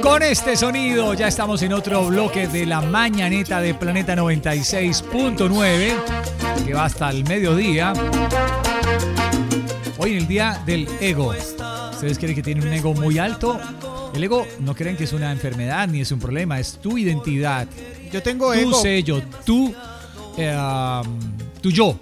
Con este sonido ya estamos en otro bloque de la mañaneta de Planeta 96.9 que va hasta el mediodía. Hoy en el día del ego. ¿Ustedes creen que tienen un ego muy alto? El ego no creen que es una enfermedad ni es un problema, es tu identidad. Yo tengo ego. Tu sello, tu yo.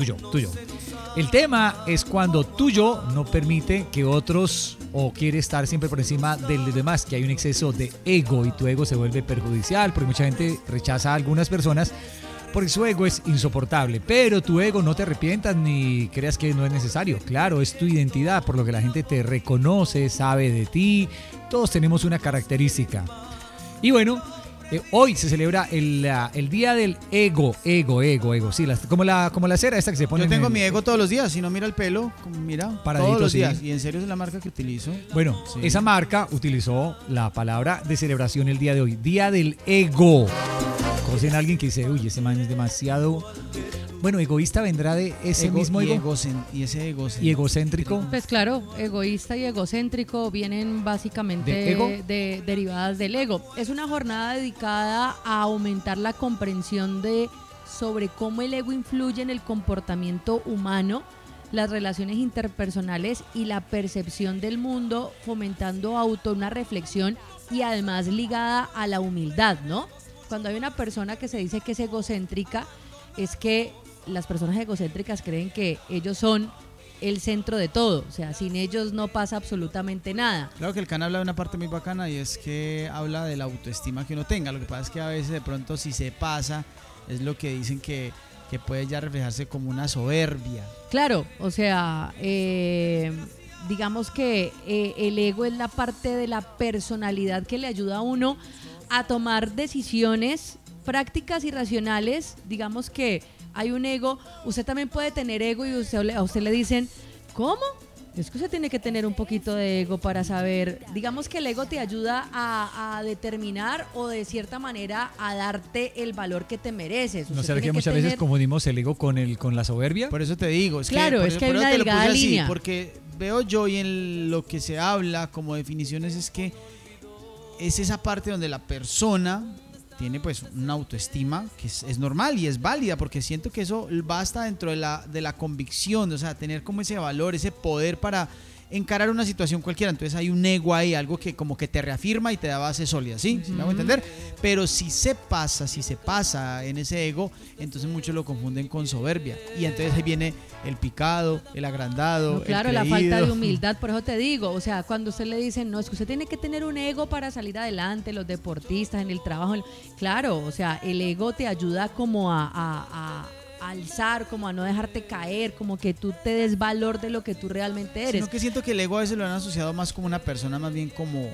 El tema es cuando tu yo no permite que otros o quiere estar siempre por encima de los demás, que hay un exceso de ego y tu ego se vuelve perjudicial, porque mucha gente rechaza a algunas personas porque su ego es insoportable, pero tu ego no te arrepientas ni creas que no es necesario. Claro, es tu identidad, por lo que la gente te reconoce, sabe de ti, todos tenemos una característica. Y bueno, hoy se celebra el día del ego. Sí, como la cera esta que se pone. Yo tengo mi ego todos los días. Si no, mira el pelo, mira, paradito, todos los sí. días. Y en serio es la marca que utilizo. Bueno, sí. Esa marca utilizó la palabra de celebración el día de hoy. Día del ego. Conocen a alguien que dice, uy, ese man es demasiado... Bueno, egoísta vendrá de ese mismo ego. Y ese egocéntrico. ¿Y egocéntrico? Pues claro, egoísta y egocéntrico vienen básicamente derivadas del ego. Es una jornada dedicada a aumentar la comprensión sobre cómo el ego influye en el comportamiento humano, las relaciones interpersonales y la percepción del mundo, fomentando una reflexión y además ligada a la humildad, ¿no? Cuando hay una persona que se dice que es egocéntrica, es que las personas egocéntricas creen que ellos son el centro de todo, o sea, sin ellos no pasa absolutamente nada. Claro que el Can habla de una parte muy bacana y es que habla de la autoestima que uno tenga. Lo que pasa es que a veces de pronto si se pasa, es lo que dicen que puede ya reflejarse como una soberbia. Claro, o sea, digamos que el ego es la parte de la personalidad que le ayuda a uno a tomar decisiones prácticas y racionales. Digamos que hay un ego, usted también puede tener ego y a usted le dicen, ¿cómo? Es que usted tiene que tener un poquito de ego para saber, digamos que el ego te ayuda a determinar o de cierta manera a darte el valor que te mereces. ¿No será que muchas veces confundimos el ego con la soberbia? Por eso te digo, es que hay una delgada línea. Porque veo yo y en lo que se habla como definiciones es que es esa parte donde la persona tiene pues una autoestima que es normal y es válida, porque siento que eso va hasta dentro de la convicción, o sea, tener como ese valor, ese poder para encarar una situación cualquiera. Entonces hay un ego ahí, algo que como que te reafirma y te da base sólida, ¿sí? ¿Sí me hago entender? Pero si se pasa en ese ego, entonces muchos lo confunden con soberbia y entonces ahí viene el picado, el agrandado, claro, el la creído. falta de humildad. Por eso te digo, o sea, cuando usted le dicen, no, es que usted tiene que tener un ego para salir adelante, los deportistas, en el trabajo, claro, o sea, el ego te ayuda como a alzar, como a no dejarte caer, como que tú te des valor de lo que tú realmente eres. Sino que siento que el ego a veces lo han asociado más como una persona, más bien como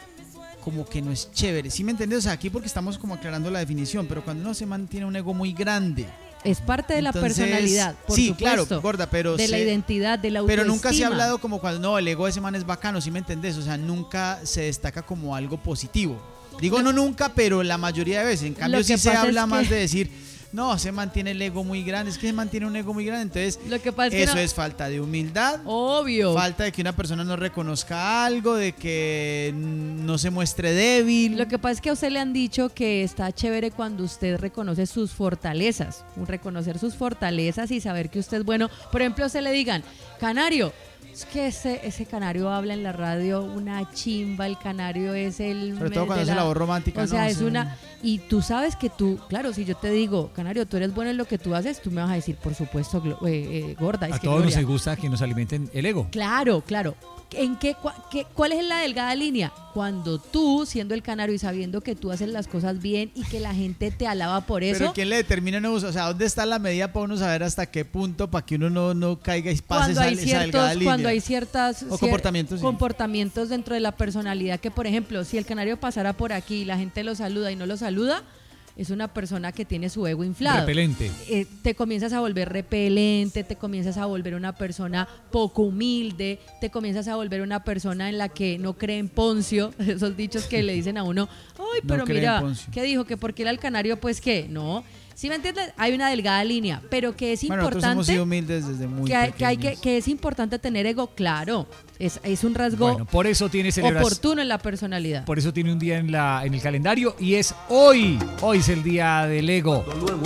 que no es chévere, ¿sí me entiendes? O sea, aquí porque estamos como aclarando la definición, pero cuando uno se mantiene un ego muy grande, es parte de entonces, la personalidad, por sí, supuesto, claro, gorda, pero de la identidad, de la autoestima. Pero nunca se ha hablado como cuando, no, el ego de ese man es bacano, ¿sí me entendés? O sea, nunca se destaca como algo positivo. Digo no nunca, pero la mayoría de veces. En cambio sí se habla más de decir, no, se mantiene el ego muy grande, es que se mantiene un ego muy grande, entonces lo que pasa eso es falta de humildad, obvio, falta de que una persona no reconozca algo, de que no se muestre débil. Lo que pasa es que a usted le han dicho que está chévere cuando usted reconoce sus fortalezas, reconocer sus fortalezas y saber que usted es bueno. Por ejemplo, a usted le digan, Canario, es que ese Canario habla en la radio una chimba, el Canario es el... Sobre todo cuando hace la voz romántica. O sea, no, es una... Y tú sabes que claro, si yo te digo, Canario, tú eres bueno en lo que tú haces, tú me vas a decir, por supuesto, gorda. A todos nos gusta que nos alimenten el ego. Claro. ¿Cuál es la delgada línea? Cuando tú, siendo el Canario y sabiendo que tú haces las cosas bien y que la gente te alaba por eso. Pero ¿quién le determina? O sea, ¿dónde está la medida para uno saber hasta qué punto para que uno no caiga y pase esa delgada línea? Cuando hay ciertas comportamientos dentro de la personalidad que, por ejemplo, si el Canario pasara por aquí y la gente lo saluda y no lo saluda, es una persona que tiene su ego inflado. Repelente. Te comienzas a volver repelente, te comienzas a volver una persona poco humilde, te comienzas a volver una persona en la que no cree en Poncio, esos dichos que le dicen a uno, ay, pero no mira, ¿qué dijo? Que porque era el Canario, pues ¿qué? No, ¿Sí me entiendes? Hay una delgada línea, pero que es Bueno, nosotros hemos importante sido humildes desde muy pequeños. que es importante tener ego, claro. Es un rasgo Bueno, por eso tiene oportuno en la personalidad. Por eso tiene un día en el calendario y es hoy. Hoy es el día del ego.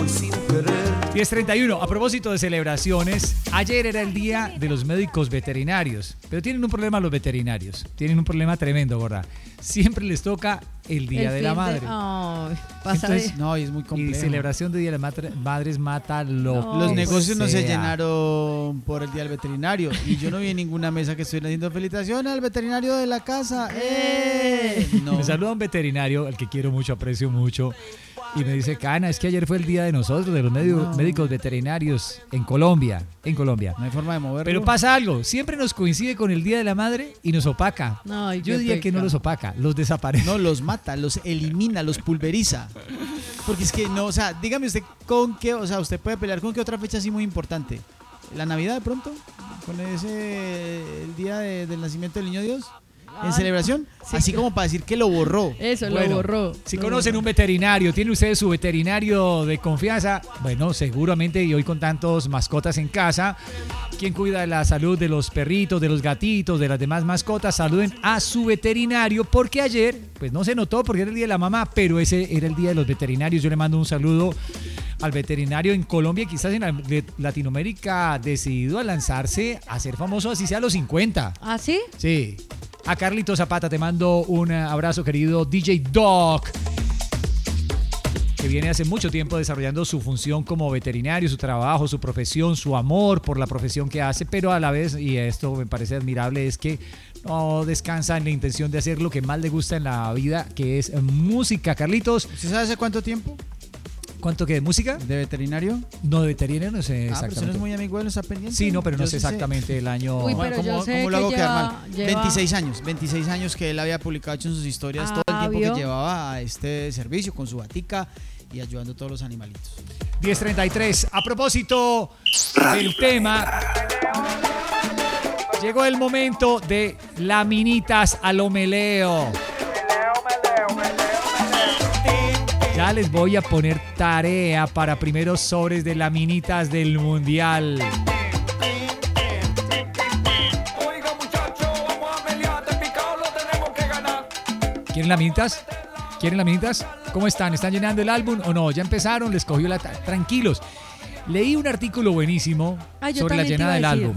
10:31. A propósito de celebraciones, ayer era el día de los médicos veterinarios. Pero tienen un problema los veterinarios. Tienen un problema tremendo, gorda. Siempre les toca el Día de la Madre. Pasa Entonces, No, y es muy complejo. Y celebración de Día de las Madres mata lo Los que negocios no se sea. llenaron por el día del veterinario. Y yo no vi en ninguna mesa que estuvieran haciendo felicitaciones al veterinario de la casa. No. Me saluda un veterinario, al que quiero mucho, aprecio mucho. Y me dice, Cana, es que ayer fue el día de nosotros, de los médicos veterinarios en Colombia. No hay forma de moverlo. Pero pasa algo, siempre nos coincide con el Día de la Madre y nos opaca. Ay, yo diría que no los opaca, los desaparece. No, los mata, los elimina, los pulveriza. Porque es que no, o sea, dígame usted con qué, o sea, usted puede pelear con qué otra fecha así muy importante. ¿La Navidad de pronto? ¿Con el día del nacimiento del niño Dios? ¿En celebración? Sí, así como para decir que lo borró. Eso, Bueno, lo borró. Si Lo conocen borró. un veterinario, tiene ustedes su veterinario de confianza, bueno, seguramente, y hoy con tantos mascotas en casa, quien cuida de la salud de los perritos, de los gatitos, de las demás mascotas, saluden a su veterinario, porque ayer, pues no se notó porque era el día de la mamá, pero ese era el día de los veterinarios. Yo le mando un saludo al veterinario en Colombia y quizás en Latinoamérica decidido a lanzarse a ser famoso, así sea a los 50. ¿Ah, sí? Sí. A Carlito Zapata te mando un abrazo, querido DJ Doc, que viene hace mucho tiempo desarrollando su función como veterinario, su trabajo, su profesión, su amor por la profesión que hace, pero a la vez, y esto me parece admirable, es que no descansa en la intención de hacer lo que más le gusta en la vida, que es música. Carlitos, ¿Usted sabe hace cuánto tiempo? ¿cuánto que de música? ¿De veterinario? No, de veterinario no sé Pero usted no exactamente. es muy amigo de los pendientes. Sí, no, pero no Yo sé sí sé. exactamente el año. Uy, pero yo sé ¿Cómo lo que hago quedar lleva- mal? lleva- 26 años que él había publicado en sus historias todo el tiempo ¿vio? que llevaba a este servicio con su batica y ayudando a todos los animalitos. 10:33. A propósito del tema, llegó el momento de laminitas al omeleo. Ya les voy a poner tarea para primeros sobres de laminitas del mundial. ¿Quieren laminitas? ¿Quieren laminitas? ¿Cómo están? ¿Están llenando el álbum o no? ¿Ya empezaron? ¿Les cogió la tranquilos? Leí un artículo buenísimo Yo sobre la también te llenada del iba a decir. álbum.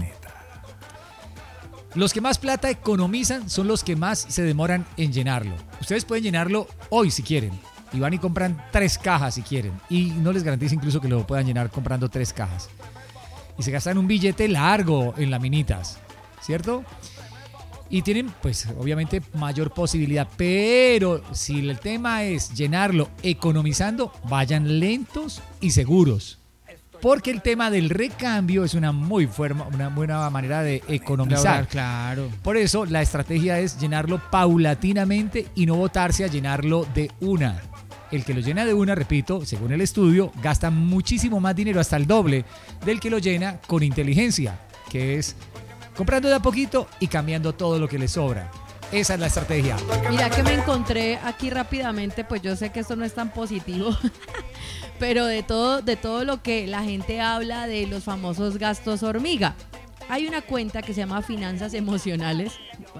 Los que más plata economizan son los que más se demoran en llenarlo. Ustedes pueden llenarlo hoy si quieren. Y van y compran 3 cajas si quieren. Y no les garantizo incluso que lo puedan llenar comprando 3 cajas. Y se gastan un billete largo en laminitas, ¿cierto? Y tienen, pues, obviamente mayor posibilidad. Pero si el tema es llenarlo economizando, vayan lentos y seguros. Porque el tema del recambio es una buena manera de economizar. Claro. Por eso la estrategia es llenarlo paulatinamente y no botarse a llenarlo de una. El que lo llena de una, repito, según el estudio, gasta muchísimo más dinero, hasta el doble, del que lo llena con inteligencia, que es comprando de a poquito y cambiando todo lo que le sobra. Esa es la estrategia. Mira que me encontré aquí rápidamente, pues yo sé que esto no es tan positivo, pero de todo lo que la gente habla de los famosos gastos hormiga. Hay una cuenta que se llama Finanzas Emocionales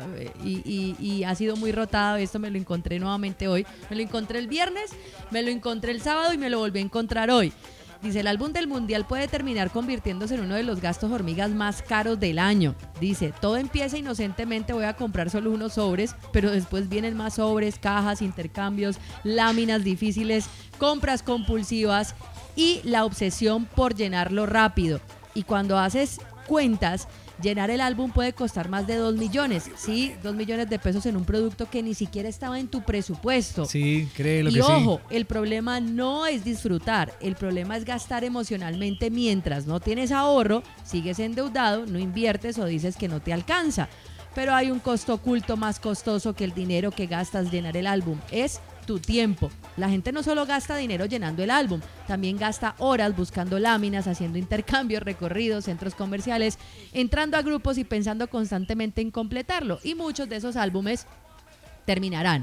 y ha sido muy rotado. Esto me lo encontré nuevamente hoy. Me lo encontré el viernes, me lo encontré el sábado y me lo volví a encontrar hoy. Dice, el álbum del mundial puede terminar convirtiéndose en uno de los gastos hormigas más caros del año. Dice, todo empieza inocentemente, voy a comprar solo unos sobres, pero después vienen más sobres, cajas, intercambios, láminas difíciles, compras compulsivas y la obsesión por llenarlo rápido. Y cuando haces cuentas, llenar el álbum puede costar más de 2 millones, ¿sí? 2 millones de pesos en un producto que ni siquiera estaba en tu presupuesto. Sí, créelo Y que ojo, sí. el problema no es disfrutar, el problema es gastar emocionalmente mientras no tienes ahorro, sigues endeudado, no inviertes o dices que no te alcanza. Pero hay un costo oculto más costoso que el dinero que gastas llenar el álbum, es tu tiempo. La gente no solo gasta dinero llenando el álbum, también gasta horas buscando láminas, haciendo intercambios, recorridos, centros comerciales, entrando a grupos y pensando constantemente en completarlo. Y muchos de esos álbumes terminarán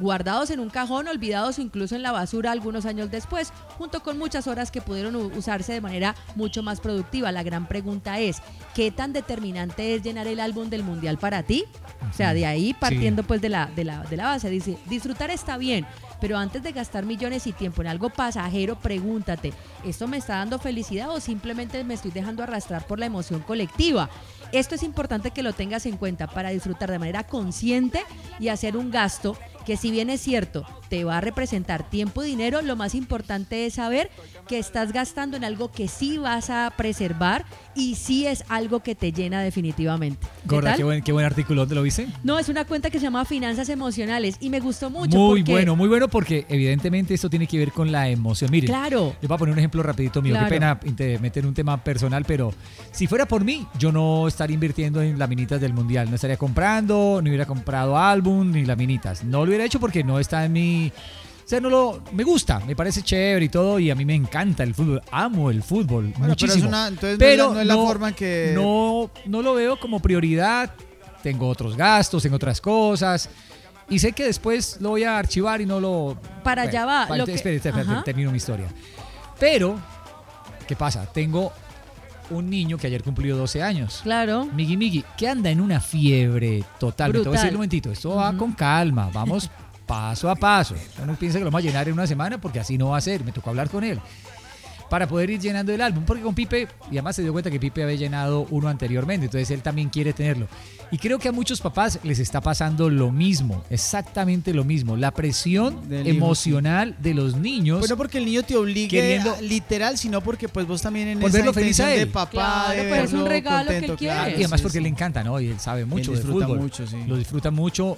guardados en un cajón, olvidados o incluso en la basura algunos años después, junto con muchas horas que pudieron usarse de manera mucho más productiva. La gran pregunta es, ¿qué tan determinante es llenar el álbum del Mundial para ti? O sea, de ahí partiendo pues de la base, dice, disfrutar está bien, pero antes de gastar millones y tiempo en algo pasajero, pregúntate, ¿esto me está dando felicidad o simplemente me estoy dejando arrastrar por la emoción colectiva? Esto es importante que lo tengas en cuenta para disfrutar de manera consciente y hacer un gasto que, si bien es cierto, te va a representar tiempo y dinero, lo más importante es saber que estás gastando en algo que sí vas a preservar y sí es algo que te llena definitivamente. Gorda, qué buen artículo, ¿dónde lo viste? No, es una cuenta que se llama Finanzas Emocionales y me gustó mucho. Muy bueno porque evidentemente esto tiene que ver con la emoción. Miren, claro. Yo voy a poner un ejemplo rapidito mío, qué pena meter un tema personal, pero si fuera por mí, yo no estaría invirtiendo en laminitas del Mundial, no estaría comprando, ni hubiera comprado álbum, ni laminitas. No lo hubiera hecho porque no está en mi... O sea, me gusta, me parece chévere y todo, y a mí me encanta el fútbol, amo el fútbol muchísimo. Pero no es la forma en que... No lo veo como prioridad, tengo otros gastos, tengo otras cosas, y sé que después lo voy a archivar y no lo... Para allá va. Espera, termino mi historia. Pero, ¿qué pasa? Tengo un niño que ayer cumplió 12 años. Claro. Migui, que anda en una fiebre total. Brutal. Te voy a decir un momentito, esto va con calma, vamos paso a paso. No piensa que lo vamos a llenar en una semana porque así no va a ser. Me tocó hablar con él para poder ir llenando el álbum, porque con Pipe, y además se dio cuenta que Pipe había llenado uno anteriormente, entonces él también quiere tenerlo. Y creo que a muchos papás les está pasando lo mismo, exactamente lo mismo, la presión emocional de los niños. Pues no porque el niño te obligue literal, sino porque pues vos también en esa intención de papá, claro, de pues es un regalo contento, que él quiere. Y además porque le encanta, ¿no? Y él sabe mucho de fútbol. Lo disfruta mucho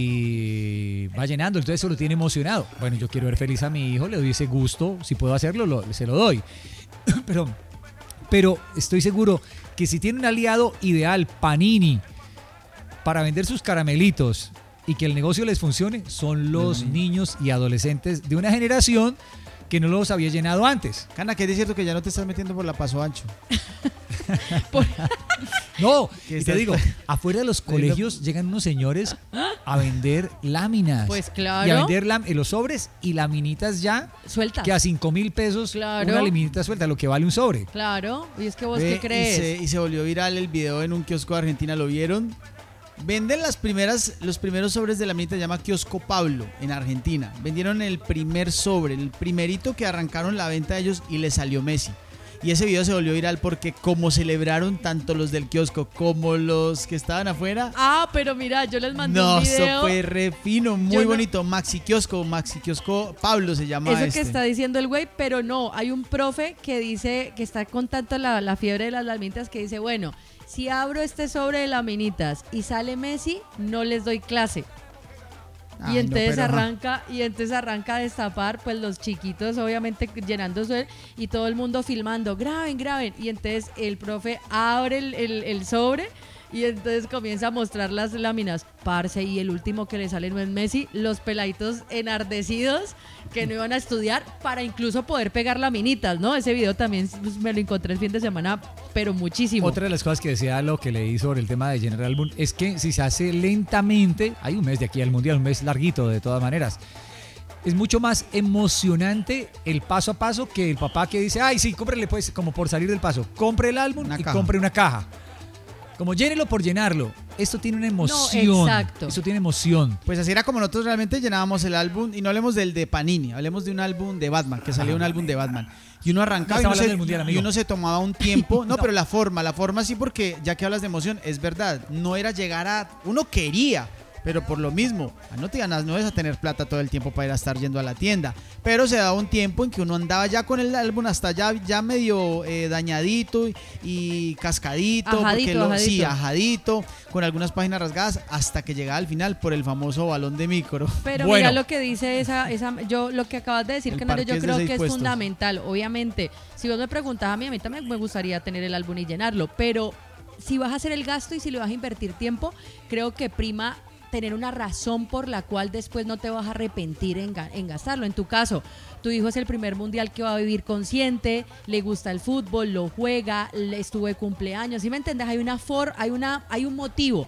y va llenando, entonces eso lo tiene emocionado. Bueno, yo quiero ver feliz a mi hijo, le doy ese gusto, si puedo hacerlo, se lo doy. Pero estoy seguro que si tiene un aliado ideal, Panini, para vender sus caramelitos y que el negocio les funcione, son los niños y adolescentes de una generación que no los había llenado antes. Cana, que es cierto que ya no te estás metiendo por la Paso Ancho. No, y te digo, afuera de los colegios llegan unos señores a vender láminas. Pues claro. Y a vender los sobres y laminitas ya sueltas. Que a 5,000 pesos una laminita suelta, lo que vale un sobre. Claro, y es que vos qué crees. Y se volvió viral el video en un kiosco de Argentina, ¿lo vieron? Venden los primeros sobres de laminita, se llama Kiosco Pablo, en Argentina. Vendieron el primer sobre, el primerito que arrancaron la venta de ellos y le salió Messi. Y ese video se volvió viral porque como celebraron tanto los del kiosco como los que estaban afuera. Ah, pero mira, yo les mandé un video. Eso fue re fino, muy bonito. Maxi Kiosco Pablo se llama eso que está diciendo el güey, pero no, hay un profe que dice, que está con tanto la fiebre de las laminitas, que dice, bueno, si abro este sobre de laminitas y sale Messi, no les doy clase. Y entonces arranca a destapar, pues los chiquitos obviamente llenando su, y todo el mundo filmando, graben. Y entonces el profe abre el sobre y entonces comienza a mostrar las láminas, parce, y el último que le sale no es Messi, los peladitos enardecidos que no iban a estudiar para incluso poder pegar laminitas, ¿no? Ese video también me lo encontré el fin de semana, pero muchísimo. Otra de las cosas que decía, lo que leí sobre el tema de llenar el álbum, es que si se hace lentamente, hay un mes de aquí al Mundial, un mes larguito de todas maneras, es mucho más emocionante el paso a paso que el papá que dice, ay sí, cómprele pues, como por salir del paso, compre el álbum compre una caja. Como llénelo por llenarlo. Esto tiene una emoción. No, exacto. Esto tiene emoción. Pues así era como nosotros realmente llenábamos el álbum. Y no hablemos del de Panini, hablemos de un álbum de Batman, que salió un álbum de Batman. Y uno arrancaba y uno se tomaba un tiempo. No, pero la forma sí, porque ya que hablas de emoción, es verdad. No era llegar a... Uno quería, pero por lo mismo, no te ganas, no vas a tener plata todo el tiempo para ir a estar yendo a la tienda. Pero se daba un tiempo en que uno andaba ya con el álbum hasta ya medio dañadito y cascadito, ajadito, con algunas páginas rasgadas, hasta que llegaba al final por el famoso balón de micro. Pero mira lo que dice yo lo que acabas de decir, Canario, yo creo que es fundamental. Obviamente, si vos me preguntas a mí también me gustaría tener el álbum y llenarlo, pero si vas a hacer el gasto y si le vas a invertir tiempo, creo que prima tener una razón por la cual después no te vas a arrepentir en gastarlo. En tu caso, tu hijo es el primer mundial que va a vivir consciente, le gusta el fútbol, lo juega, estuvo de cumpleaños, ¿sí me entiendes? Hay un motivo.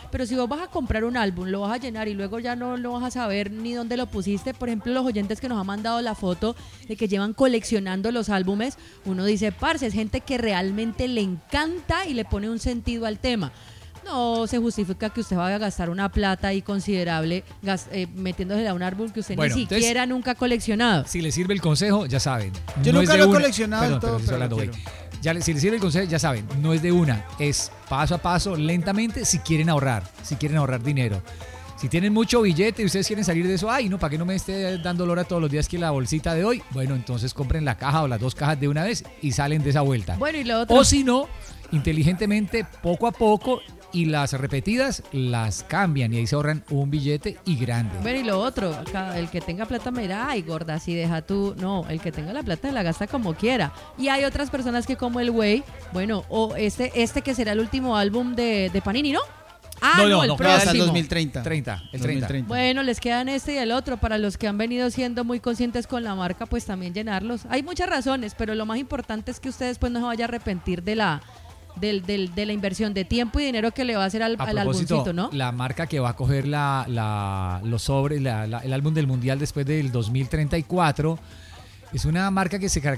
Pero si vos vas a comprar un álbum, lo vas a llenar y luego ya no lo vas a saber ni dónde lo pusiste, por ejemplo, los oyentes que nos han mandado la foto de que llevan coleccionando los álbumes, uno dice, parce, es gente que realmente le encanta y le pone un sentido al tema. No se justifica que usted vaya a gastar una plata ahí considerable metiéndose a un árbol que usted ni siquiera nunca ha coleccionado. Si le sirve el consejo, ya saben. Yo nunca lo he coleccionado. Si les sirve el consejo, ya saben, no es de una, es paso a paso, lentamente, si quieren ahorrar dinero. Si tienen mucho billete y ustedes quieren salir de eso, ay, no, ¿para qué no me esté dando lora todos los días que la bolsita de hoy? Bueno, entonces compren la caja o las 2 cajas de una vez y salen de esa vuelta. Bueno, y lo otro. O si no, inteligentemente, poco a poco, y las repetidas las cambian y ahí se ahorran un billete y grande. Bueno, y lo otro, el que tenga plata me dirá, ay, gorda, si deja tú. No, el que tenga la plata la gasta como quiera. Y hay otras personas que como el güey, bueno, o este que será el último álbum de Panini, ¿no? El próximo. Hasta el 2030. El 30. Bueno, les quedan este y el otro. Para los que han venido siendo muy conscientes con la marca, pues también llenarlos. Hay muchas razones, pero lo más importante es que ustedes pues no se vayan a arrepentir de la inversión de tiempo y dinero que le va a hacer al álbumcito, ¿no? La marca que va a coger los sobres, el álbum del Mundial después del 2034, es una marca que se